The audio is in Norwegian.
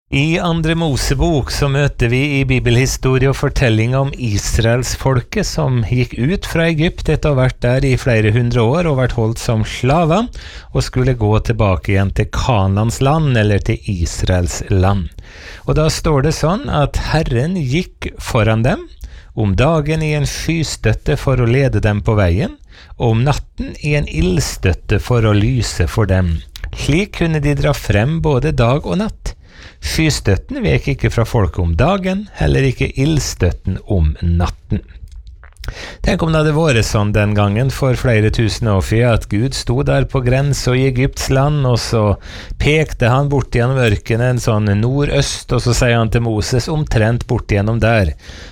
I andre Mosebok så møter vi i bibelhistorie og fortelling om Israelsfolket som gikk ut fra Egypt etter å ha vært der i flere hundre år og vært holdt som slaver, og skulle gå tilbake igjen til Kanans land, eller til Israels land. Og da står det sånn at Herren gikk foran dem, om dagen i en skystøtte for å lede dem på veien, og om natten i en ildstøtte for å lyse for dem. Slik kunne de dra frem både dag og natt. Skystøtten vek ikke fra folket om dagen, heller ikke ildstøtten om natten. Tenk om det hadde vært sånn den gangen for flere tusen år siden at Gud sto der på grensen i Egypts land, og så pekte han bort gjennom ørkenen sånn nordøst, og så sier han til Moses omtrent bort gjennom der.